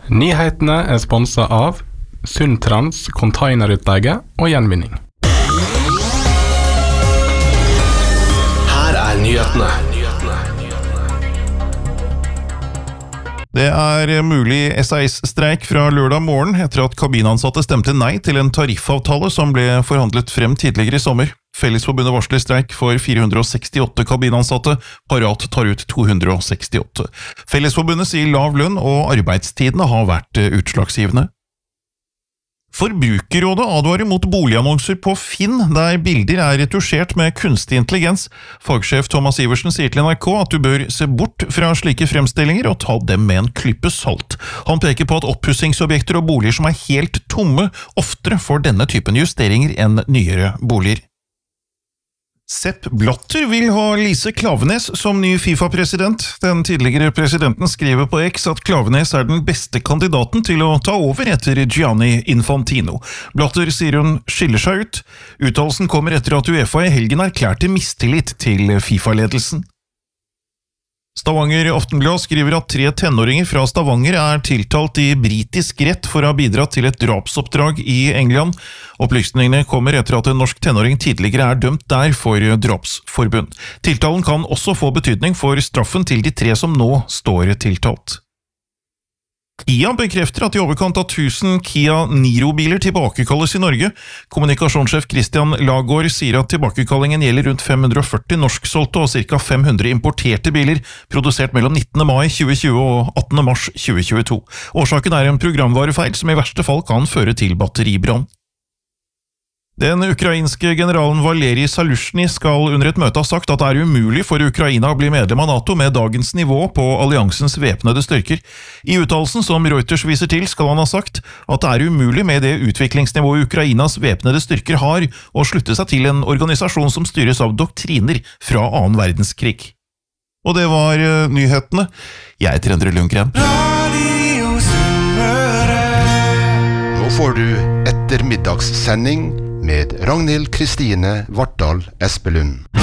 Nyhetene sponset av Sundtrans containerutleie og gjenvinning. Her nyhetene. Det mulig SAS-streik fra lørdag morgen etter at kabinansatte stemte nei til en tariffavtale som ble forhandlet frem tidligere i sommer. Fellesforbundet varsler streik for 468 kabinansatte, Parat tar ut 268. Fellesforbundet sier lav lønn og arbeidstidene har vært utslagsgivende. Forbrukerrådet advarer mot boligannonser på Finn, der bilder retusjert med kunstig intelligens. Fagsjef Thomas Iversen sier til NRK at du bør se bort fra slike fremstillinger og ta dem med en klype salt. Han peker på at oppussingsobjekter og boliger som helt tomme oftere får denne typen justeringer enn nyere boliger. Sepp Blatter vil ha Lise Klaveness som ny FIFA-president. Den tidligere presidenten skriver på X at Klaveness den beste kandidaten til å ta over etter Gianni Infantino. Blatter sier hun skiller seg ut. Uttalelsen kommer etter at UEFA i helgen erklærte mistillit til FIFA-ledelsen. Stavanger Aftenblad skriver at 3 tenåringer fra Stavanger tiltalt i britisk rett for å ha bidratt til et drapsoppdrag i England. Opplysningene kommer etter at en norsk tenåring tidligere dømt der for drapsforbund. Tiltalen kan også få betydning for straffen til de 3 som nå står tiltalt. Kia bekrefter at i overkant av 1000 Kia Niro-biler tilbakekalles i Norge. Kommunikasjonssjef Christian Lagård sier at tilbakekallingen gjelder rundt 540 norsksolgte og ca. 500 importerte biler, produsert mellom 19. mai 2020 og 18. mars 2022. Årsaken en programvarefeil som i verste fall kan føre til batteribrann. Den ukrainske generalen Valerij Zaluzjny skal under et møte ha sagt at det umulig for Ukraina å bli medlem av NATO med dagens nivå på alliansens væpnede styrker. I uttalelsen som Reuters viser til skal han ha sagt at det umulig med det utviklingsnivået Ukrainas væpnede styrker har å slutte seg til en organisasjon som styres av doktriner fra 2. verdenskrig. Og det var nyhetene. Jeg heter Endre Lundgren. Nå får du ettermiddagssending med Ragnhild Kristine Vartdal Espelund.